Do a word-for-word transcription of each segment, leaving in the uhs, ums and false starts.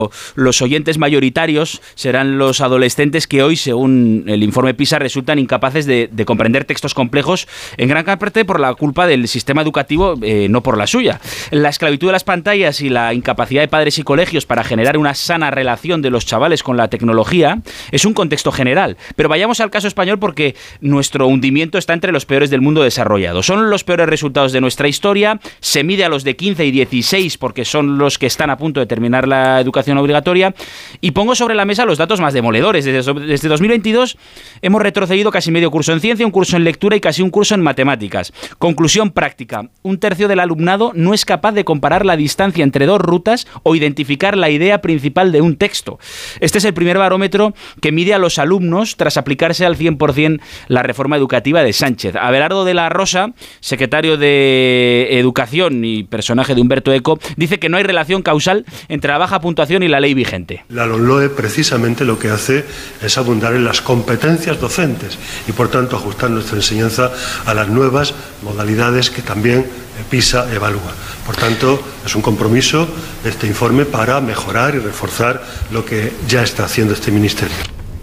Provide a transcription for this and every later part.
Los oyentes mayoritarios serán los adolescentes que hoy, según el informe PISA, resultan incapaces de, de comprender textos complejos, en gran parte por la culpa del sistema educativo, eh, no por la suya. La esclavitud de las pantallas y la incapacidad de padres y colegios para generar una sana relación de los chavales con la tecnología es un contexto general. Pero vayamos al caso español, porque nuestro hundimiento está entre los peores del mundo desarrollado. Son los peores resultados de nuestra historia. Se mide a los de quince y dieciséis porque son los que están a punto de terminar la educación obligatoria, y pongo sobre la mesa los datos más demoledores. Desde, desde dos mil veintidós hemos retrocedido casi medio curso en ciencia, un curso en lectura y casi un curso en matemáticas. Conclusión práctica: un tercio del alumnado no es capaz de comparar la distancia entre dos rutas o identificar la idea principal de un texto. Este es el primer barómetro que mide a los alumnos tras aplicarse al cien por ciento la reforma educativa de Sánchez. Abelardo de la Rosa, secretario de Educación y personaje de Humberto Eco, dice que no hay relación causal entre la baja puntuación y la ley vigente. La LOMLOE precisamente lo que hace es abundar en las competencias docentes y, por tanto, ajustar nuestra enseñanza a las nuevas modalidades que también PISA evalúa. Por tanto, es un compromiso este informe para mejorar y reforzar lo que ya está haciendo este ministerio.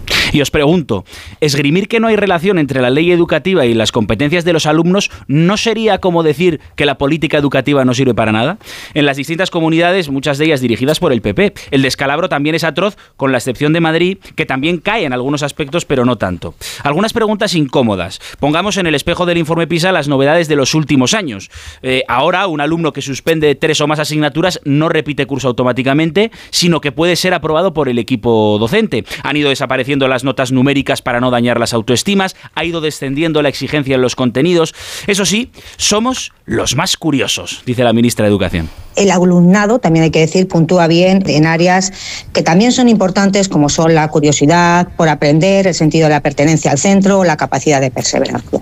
Y os pregunto, ¿esgrimir que no hay relación entre la ley educativa y las competencias de los alumnos no sería como decir que la política educativa no sirve para nada? En las distintas comunidades, muchas de ellas dirigidas por el P P, el descalabro también es atroz, con la excepción de Madrid, que también cae en algunos aspectos, pero no tanto. Algunas preguntas incómodas. Pongamos en el espejo del informe PISA las novedades de los últimos años. Eh, ahora, un alumno que suspende tres o más asignaturas no repite curso automáticamente, sino que puede ser aprobado por el equipo docente. Han ido desapareciendo las notas numéricas para no dañar las autoestimas, ha ido descendiendo la exigencia en los contenidos. Eso sí, somos los más curiosos, dice la ministra de Educación. El alumnado, también hay que decir, puntúa bien en áreas que también son importantes, como son la curiosidad por aprender, el sentido de la pertenencia al centro o la capacidad de perseverancia.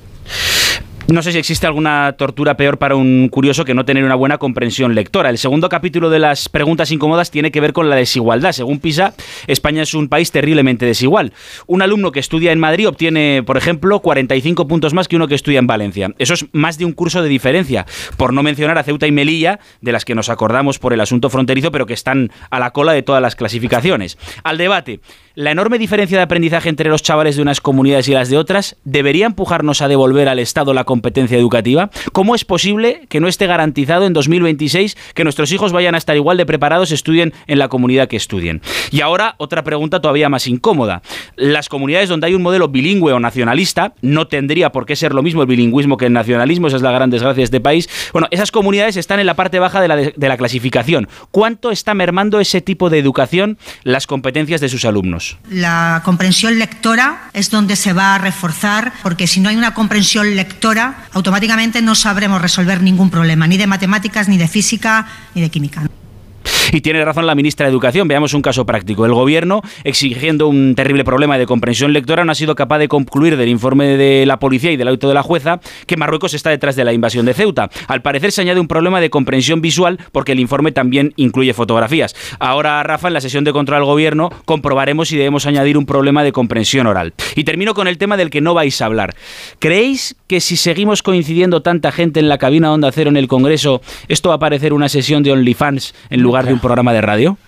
No sé si existe alguna tortura peor para un curioso que no tener una buena comprensión lectora. El segundo capítulo de las preguntas incómodas tiene que ver con la desigualdad. Según PISA, España es un país terriblemente desigual. Un alumno que estudia en Madrid obtiene, por ejemplo, cuarenta y cinco puntos más que uno que estudia en Valencia. Eso es más de un curso de diferencia, por no mencionar a Ceuta y Melilla, de las que nos acordamos por el asunto fronterizo, pero que están a la cola de todas las clasificaciones. Al debate: ¿la enorme diferencia de aprendizaje entre los chavales de unas comunidades y las de otras debería empujarnos a devolver al Estado la competencia educativa? ¿Cómo es posible que no esté garantizado en dos mil veintiséis que nuestros hijos vayan a estar igual de preparados, estudien en la comunidad que estudien? Y ahora, otra pregunta todavía más incómoda. Las comunidades donde hay un modelo bilingüe o nacionalista, no tendría por qué ser lo mismo el bilingüismo que el nacionalismo, esa es la gran desgracia de este país. Bueno, esas comunidades están en la parte baja de la, de, de la clasificación. ¿Cuánto está mermando ese tipo de educación las competencias de sus alumnos? La comprensión lectora es donde se va a reforzar, porque si no hay una comprensión lectora, automáticamente no sabremos resolver ningún problema, ni de matemáticas, ni de física, ni de química. Y tiene razón la ministra de Educación. Veamos un caso práctico. El gobierno, exigiendo un terrible problema de comprensión lectora, no ha sido capaz de concluir del informe de la policía y del auto de la jueza que Marruecos está detrás de la invasión de Ceuta. Al parecer se añade un problema de comprensión visual porque el informe también incluye fotografías. Ahora, Rafa, en la sesión de control al gobierno comprobaremos si debemos añadir un problema de comprensión oral. Y termino con el tema del que no vais a hablar. ¿Creéis que si seguimos coincidiendo tanta gente en la cabina Onda Cero en el Congreso, esto va a parecer una sesión de OnlyFans en lugar de un programa de radio?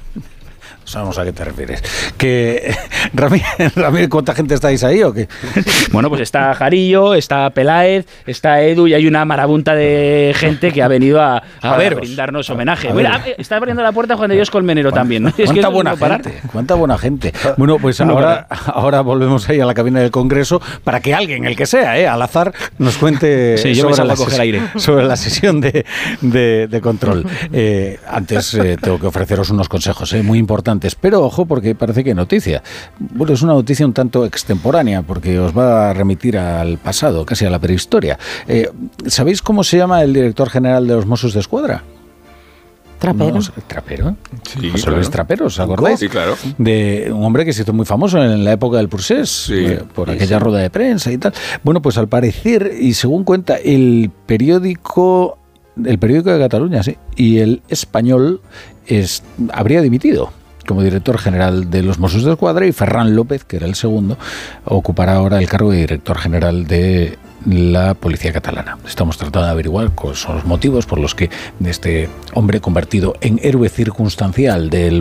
Sabemos a qué te refieres. Que Ramírez, Ramírez, ¿cuánta gente estáis ahí o qué? Bueno, pues está Jarillo, está Peláez, está Edu y hay una marabunta de gente que ha venido a, a, ver, brindarnos homenaje. Mira, está abriendo la puerta Juan de Dios Colmenero también, ¿no? ¿Cuánta, es que buena gente? ¿Cuánta buena gente? Bueno, pues ahora, ahora volvemos ahí a la cabina del Congreso para que alguien, el que sea, ¿eh? al azar, nos cuente sí, yo sobre, la coger aire. sobre la sesión de, de, de control. Eh, antes eh, tengo que ofreceros unos consejos eh, muy importantes. Pero ojo, porque parece que noticia. Bueno, es una noticia un tanto extemporánea, porque os va a remitir al pasado, casi a la prehistoria. Eh, ¿Sabéis cómo se llama el director general de los Mossos d'Esquadra? Trapero. No, ¿Trapero? Sí, José claro. Luis Trapero, ¿os acordáis? Sí, claro. De un hombre que se hizo muy famoso en la época del Procés, sí, eh, por sí, aquella sí. rueda de prensa y tal. Bueno, pues al parecer, y según cuenta el periódico, el periódico de Cataluña, sí, y el Español es, habría dimitido como director general de los Mossos d'Esquadra, y Ferran López, que era el segundo, ocupará ahora el cargo de director general de la Policía Catalana. Estamos tratando de averiguar cuáles son los motivos por los que este hombre convertido en héroe circunstancial del